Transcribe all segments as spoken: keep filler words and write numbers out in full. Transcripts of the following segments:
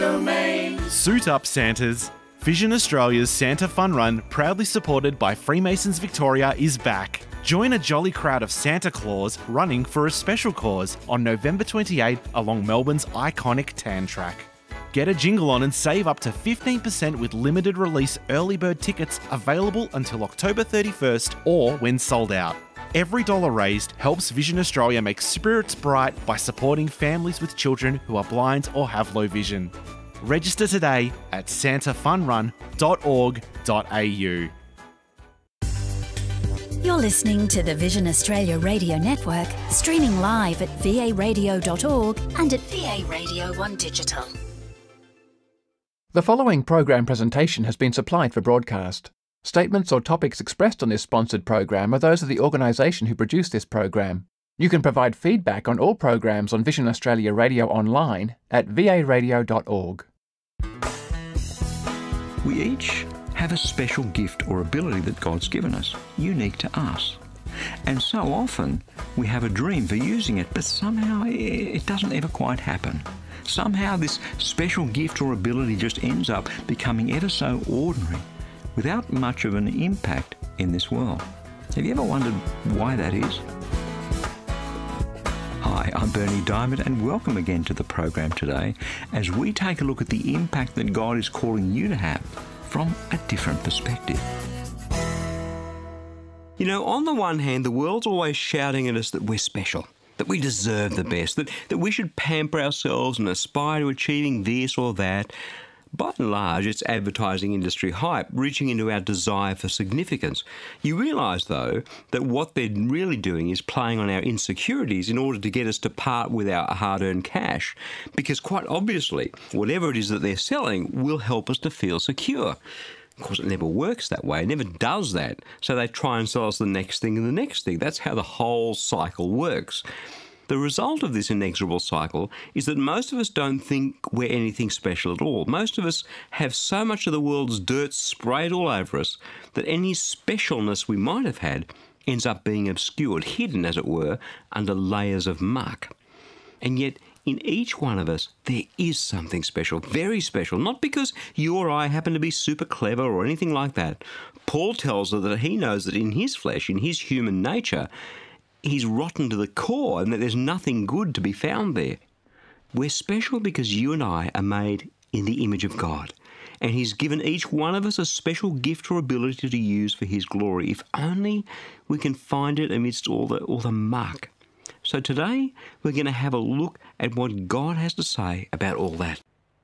domain. Suit up, Santas. Vision Australia's Santa Fun Run, proudly supported by Freemasons Victoria, is back. Join a jolly crowd of Santa Claus running for a special cause on November twenty-eighth along Melbourne's iconic Tan Track. Get a jingle on and save up to fifteen percent with limited release early bird tickets available until October thirty-first or when sold out. Every dollar raised helps Vision Australia make spirits bright by supporting families with children who are blind or have low vision. Register today at santa fun run dot org dot a u. You're listening to the Vision Australia Radio Network, streaming live at v a radio dot org and at V A Radio one Digital. The following program presentation has been supplied for broadcast. Statements or topics expressed on this sponsored program are those of the organisation who produced this program. You can provide feedback on all programs on Vision Australia Radio online at v a radio dot org. We each have a special gift or ability that God's given us, unique to us. And so often we have a dream for using it, but somehow it doesn't ever quite happen. Somehow this special gift or ability just ends up becoming ever so ordinary, without much of an impact in this world. Have you ever wondered why that is? Hi, I'm Bernie Diamond, and welcome again to the program today as we take a look at the impact that God is calling you to have from a different perspective. You know, on the one hand, the world's always shouting at us that we're special, that we deserve the best, that, that we should pamper ourselves and aspire to achieving this or that. By and large, it's advertising industry hype, reaching into our desire for significance. You realise, though, that what they're really doing is playing on our insecurities in order to get us to part with our hard-earned cash, because quite obviously, whatever it is that they're selling will help us to feel secure. Of course, it never works that way. It never does that. So they try and sell us the next thing and the next thing. That's how the whole cycle works. The result of this inexorable cycle is that most of us don't think we're anything special at all. Most of us have so much of the world's dirt sprayed all over us that any specialness we might have had ends up being obscured, hidden, as it were, under layers of muck. And yet, in each one of us, there is something special, very special, not because you or I happen to be super clever or anything like that. Paul tells us that he knows that in his flesh, in his human nature, he's rotten to the core and that there's nothing good to be found there. We're special because you and I are made in the image of God, and he's given each one of us a special gift or ability to use for his glory, if only we can find it amidst all the, all the muck. So today, we're going to have a look at what God has to say about all that.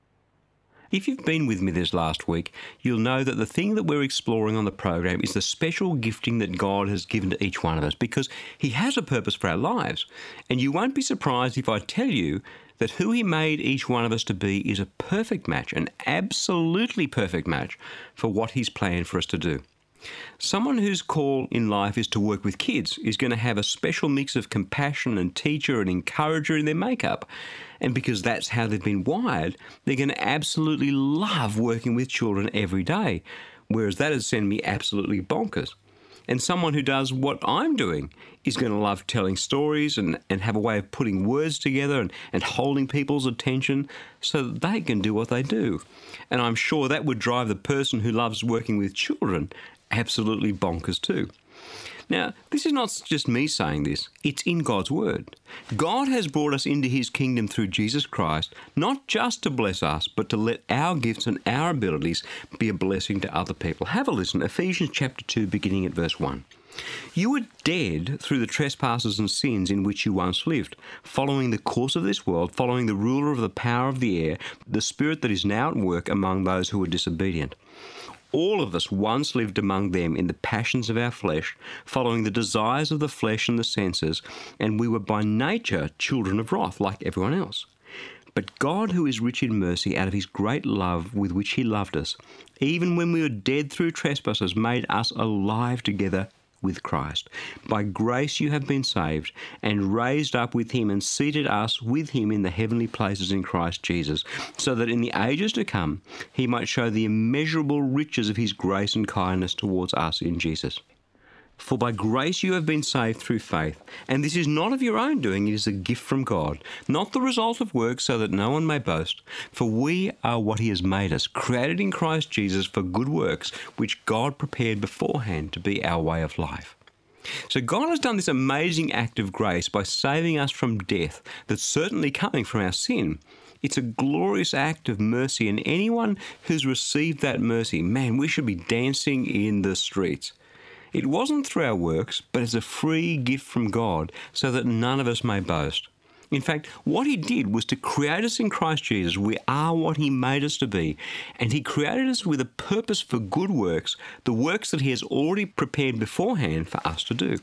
If you've been with me this last week, you'll know that the thing that we're exploring on the program is the special gifting that God has given to each one of us, because he has a purpose for our lives. And you won't be surprised if I tell you that who he made each one of us to be is a perfect match, an absolutely perfect match for what he's planned for us to do. Someone whose call in life is to work with kids is going to have a special mix of compassion and teacher and encourager in their makeup. And because that's how they've been wired, they're going to absolutely love working with children every day, whereas that has sent me absolutely bonkers. And someone who does what I'm doing is going to love telling stories and, and have a way of putting words together and, and holding people's attention so that they can do what they do. And I'm sure that would drive the person who loves working with children absolutely bonkers too. Now, this is not just me saying this, it's in God's Word. God has brought us into his kingdom through Jesus Christ, not just to bless us, but to let our gifts and our abilities be a blessing to other people. Have a listen, Ephesians chapter two, beginning at verse one. You were dead through the trespasses and sins in which you once lived, following the course of this world, following the ruler of the power of the air, the spirit that is now at work among those who are disobedient. All of us once lived among them in the passions of our flesh, following the desires of the flesh and the senses, and we were by nature children of wrath, like everyone else. But God, who is rich in mercy, out of his great love with which he loved us, even when we were dead through trespasses, made us alive together with Christ. By grace you have been saved, and raised up with him, and seated us with him in the heavenly places in Christ Jesus, so that in the ages to come he might show the immeasurable riches of his grace and kindness towards us in Jesus. For by grace you have been saved through faith, and this is not of your own doing, it is a gift from God, not the result of works, so that no one may boast. For we are what he has made us, created in Christ Jesus for good works, which God prepared beforehand to be our way of life. So God has done this amazing act of grace by saving us from death that's certainly coming from our sin. It's a glorious act of mercy, and anyone who's received that mercy, man, we should be dancing in the streets. It wasn't through our works, but as a free gift from God, so that none of us may boast. In fact, what he did was to create us in Christ Jesus. We are what he made us to be, and he created us with a purpose for good works, the works that he has already prepared beforehand for us to do.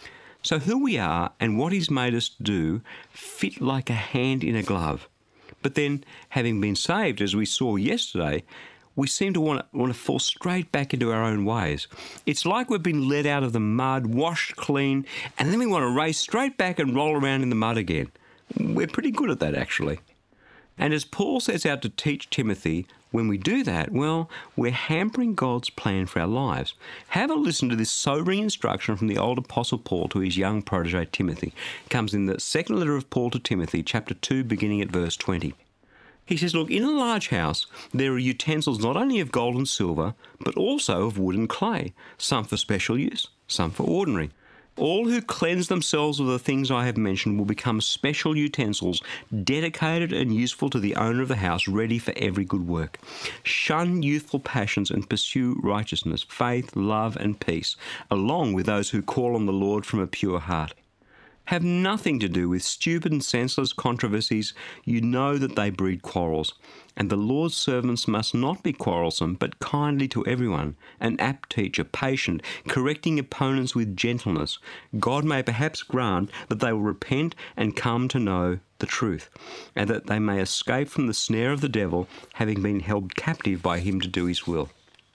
So who we are and what he's made us to do fit like a hand in a glove. But then, having been saved, as we saw yesterday, we seem to want to want to fall straight back into our own ways. It's like we've been led out of the mud, washed clean, and then we want to race straight back and roll around in the mud again. We're pretty good at that, actually. And as Paul sets out to teach Timothy, when we do that, well, we're hampering God's plan for our lives. Have a listen to this sobering instruction from the old Apostle Paul to his young protege Timothy. It comes in the second letter of Paul to Timothy, chapter two, beginning at verse twenty. He says, look, in a large house there are utensils not only of gold and silver, but also of wood and clay, some for special use, some for ordinary. All who cleanse themselves of the things I have mentioned will become special utensils, dedicated and useful to the owner of the house, ready for every good work. Shun youthful passions and pursue righteousness, faith, love and peace, along with those who call on the Lord from a pure heart. Have nothing to do with stupid and senseless controversies. You know that they breed quarrels. And the Lord's servants must not be quarrelsome, but kindly to everyone, an apt teacher, patient, correcting opponents with gentleness. God may perhaps grant that they will repent and come to know the truth, and that they may escape from the snare of the devil, having been held captive by him to do his will.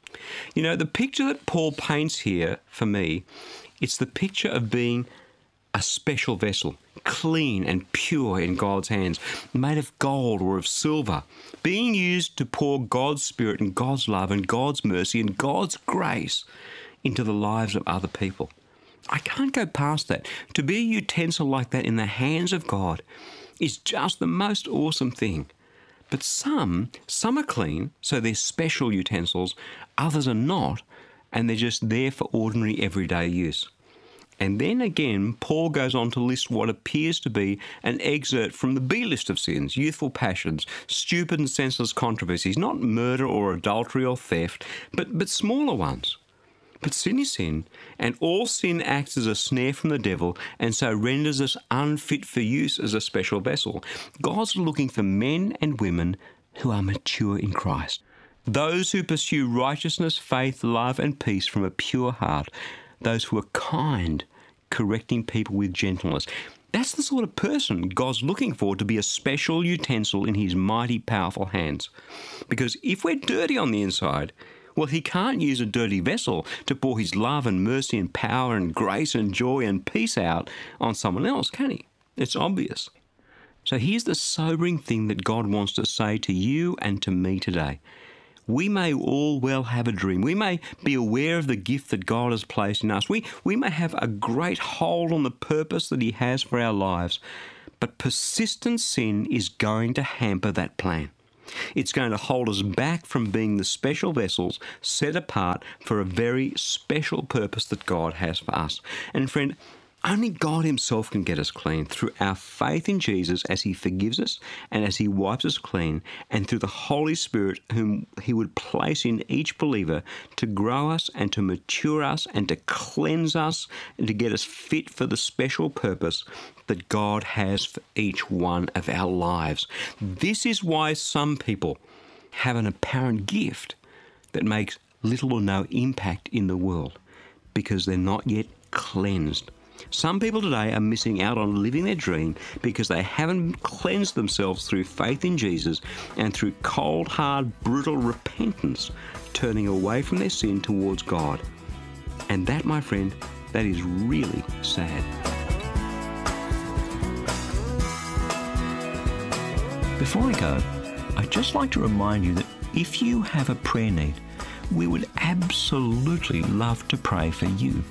You know, the picture that Paul paints here, for me, it's the picture of being a special vessel, clean and pure in God's hands, made of gold or of silver, being used to pour God's Spirit and God's love and God's mercy and God's grace into the lives of other people. I can't go past that. To be a utensil like that in the hands of God is just the most awesome thing. But some, some are clean, so they're special utensils. Others are not, and they're just there for ordinary everyday use. And then again, Paul goes on to list what appears to be an excerpt from the B list of sins, youthful passions, stupid and senseless controversies, not murder or adultery or theft, but, but smaller ones. But sin is sin, and all sin acts as a snare from the devil, and so renders us unfit for use as a special vessel. God's looking for men and women who are mature in Christ, those who pursue righteousness, faith, love, and peace from a pure heart, those who are kind, correcting people with gentleness. That's the sort of person God's looking for to be a special utensil in his mighty, powerful hands. Because if we're dirty on the inside, well, he can't use a dirty vessel to pour his love and mercy and power and grace and joy and peace out on someone else, can he? It's obvious. So here's the sobering thing that God wants to say to you and to me today. We may all well have a dream. We may be aware of the gift that God has placed in us. We, we may have a great hold on the purpose that he has for our lives. But persistent sin is going to hamper that plan. It's going to hold us back from being the special vessels set apart for a very special purpose that God has for us. And friend, only God himself can get us clean through our faith in Jesus as he forgives us and as he wipes us clean, and through the Holy Spirit whom he would place in each believer to grow us and to mature us and to cleanse us and to get us fit for the special purpose that God has for each one of our lives. This is why some people have an apparent gift that makes little or no impact in the world, because they're not yet cleansed. Some people today are missing out on living their dream because they haven't cleansed themselves through faith in Jesus and through cold, hard, brutal repentance, turning away from their sin towards God. And that, my friend, that is really sad. Before I go, I'd just like to remind you that if you have a prayer need, we would absolutely love to pray for you.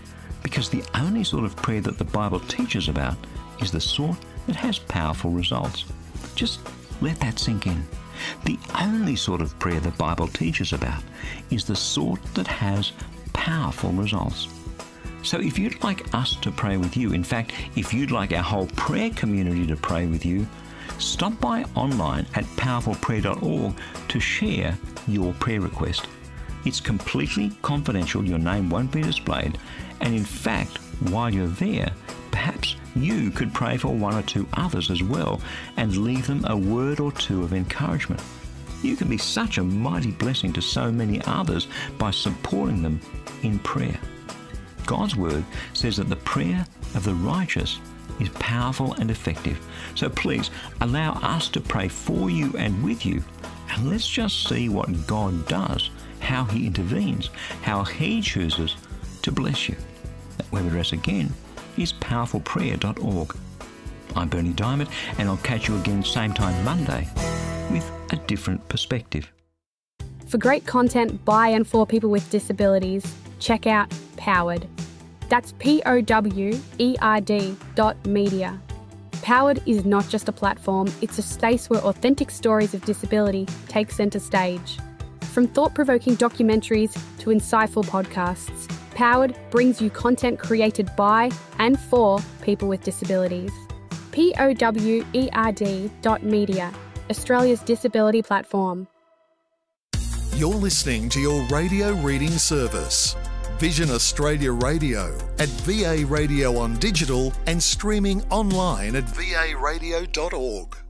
Because the only sort of prayer that the Bible teaches about is the sort that has powerful results. Just let that sink in. The only sort of prayer the Bible teaches about is the sort that has powerful results. So if you'd like us to pray with you, in fact, if you'd like our whole prayer community to pray with you, stop by online at powerful prayer dot org to share your prayer request. It's completely confidential, your name won't be displayed, and in fact, while you're there, perhaps you could pray for one or two others as well and leave them a word or two of encouragement. You can be such a mighty blessing to so many others by supporting them in prayer. God's Word says that the prayer of the righteous is powerful and effective. So please allow us to pray for you and with you, and let's just see what God does, how He intervenes, how He chooses to bless you. That web address again is powerful prayer dot org. I'm Bernie Diamond, and I'll catch you again same time Monday with a different perspective. For great content by and for people with disabilities, check out Powered. That's P O W E R D dot media. Powered is not just a platform, it's a space where authentic stories of disability take centre stage. From thought-provoking documentaries to insightful podcasts, Powered brings you content created by and for people with disabilities. P O W E R D dot media, Australia's disability platform. You're listening to your radio reading service, Vision Australia Radio, at V A Radio on digital and streaming online at v a radio dot org.